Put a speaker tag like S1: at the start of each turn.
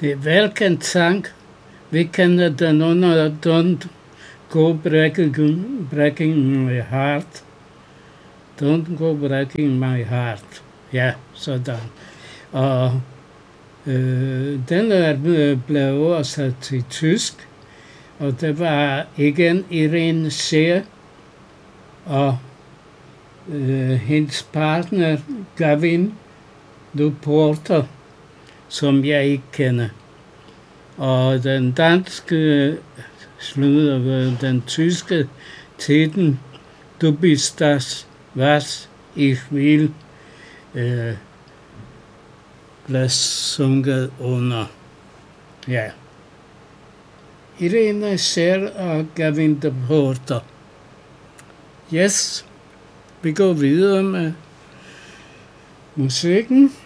S1: Det er velkendt sang. Vi kender den under Don't Go Breaking My Heart. Don't Go Breaking My Heart. Ja, sådan. Og den er blevet oversat til tysk, og det var igen Irene Scheer og hendes partner Gavin Porter, som jeg ikke kender. Og den danske slutter den tyske titel Du bist das, was ich will, blev sunget under. Ja. Irene Scheer og Gavin Porter. Yes, vi går videre med musikken.